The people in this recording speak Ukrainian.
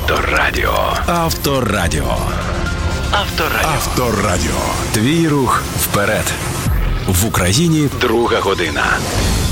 Авторадіо. Авторадіо. Авторадіо. Авторадіо. Твій рух вперед. В Україні 2 година.